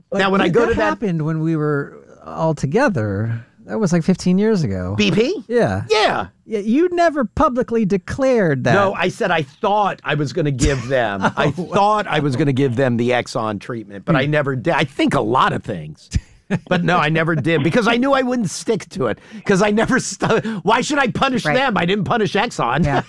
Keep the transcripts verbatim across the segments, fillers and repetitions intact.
Like, now, when I go that to that... happened when we were all together. That was like fifteen years ago. B P? Yeah. Yeah. Yeah. You never publicly declared that. No, I said I thought I was going to give them. oh, I thought I was going to give them the Exxon treatment, but I never did. I think a lot of things. But no, I never did because I knew I wouldn't stick to it because I never... St- Why should I punish right. them? I didn't punish Exxon. Yeah.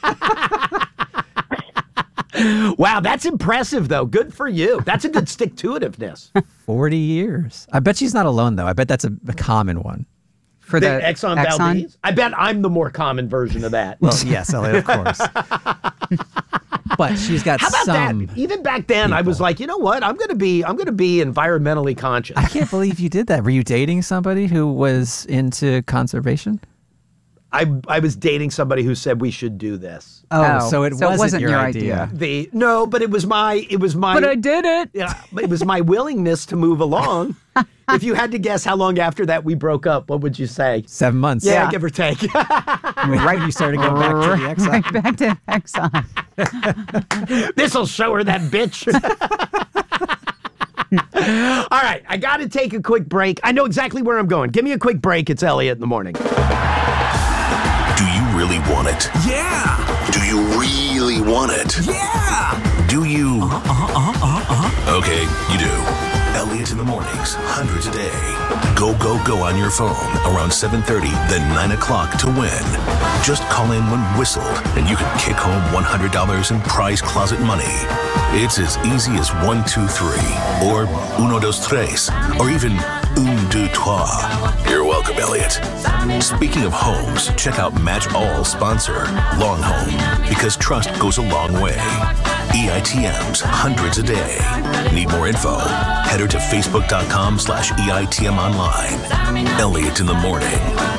Wow, that's impressive, though. Good for you. That's a good stick-to-itiveness. forty years. I bet she's not alone, though. I bet that's a, a common one. For the, the Exxon, Exxon Valdez? I bet I'm the more common version of that. Well, yes, Elliot, of course. But she's got How about some that? Even back then, people. I was like, you know what? I'm gonna be, I'm gonna be environmentally conscious. I can't believe you did that. Were you dating somebody who was into conservation? I I was dating somebody who said we should do this. Oh, oh so, it, so wasn't it wasn't your, your idea. idea. The no, but it was my it was my. But I did it. Yeah, it was my willingness to move along. If you had to guess how long after that we broke up, what would you say? Seven months. Yeah, yeah. give or take. Right, you started going back to the Exxon. Right back to Exxon. This'll show her that bitch. All right, I got to take a quick break. I know exactly where I'm going. Give me a quick break. It's Elliot in the morning. Do you really want it? Yeah. Do you really want it? Yeah. Do you? Uh-huh, uh-huh, uh-huh. Okay, you do. Elliot in the mornings, hundreds a day. Go, go, go on your phone around seven thirty, then nine o'clock to win. Just call in when whistled, and you can kick home one hundred dollars in prize closet money. It's as easy as one, two, three, or uno, dos, tres, or even un, deux, trois. You're welcome, Elliot. Speaking of homes, check out Match All sponsor, Long Home, because trust goes a long way. E I T Ms, hundreds a day. Need more info? Head her to facebook.com slash EITM online. Elliot in the morning.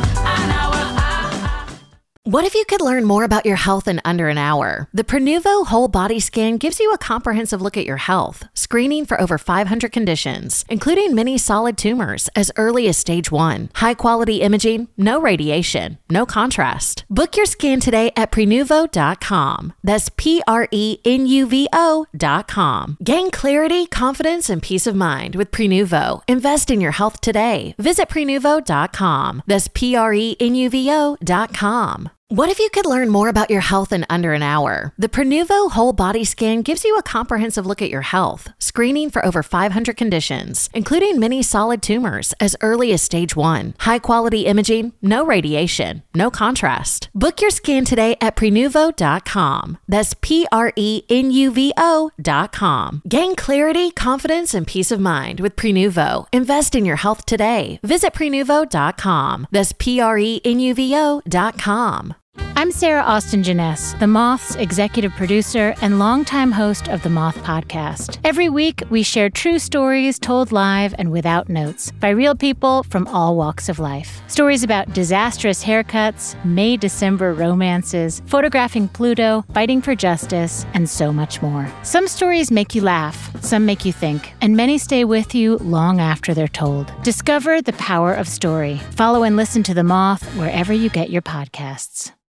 What if you could learn more about your health in under an hour? The Prenuvo Whole Body Scan gives you a comprehensive look at your health, screening for over five hundred conditions, including many solid tumors as early as stage one. High-quality imaging, no radiation, no contrast. Book your scan today at Prenuvo dot com. That's P R E N U V O dot com. Gain clarity, confidence, and peace of mind with Prenuvo. Invest in your health today. Visit Prenuvo dot com. That's P R E N U V O dot com. What if you could learn more about your health in under an hour? The Prenuvo Whole Body Scan gives you a comprehensive look at your health, screening for over five hundred conditions, including many solid tumors as early as stage one. High-quality imaging, no radiation, no contrast. Book your scan today at Prenuvo dot com. That's P R E N U V O dot com. Gain clarity, confidence, and peace of mind with Prenuvo. Invest in your health today. Visit Prenuvo dot com. That's P R E N U V O dot com. I'm Sarah Austin Jeunesse, The Moth's executive producer and longtime host of The Moth Podcast. Every week, we share true stories told live and without notes by real people from all walks of life. Stories about disastrous haircuts, May-December romances, photographing Pluto, fighting for justice, and so much more. Some stories make you laugh, some make you think, and many stay with you long after they're told. Discover the power of story. Follow and listen to The Moth wherever you get your podcasts.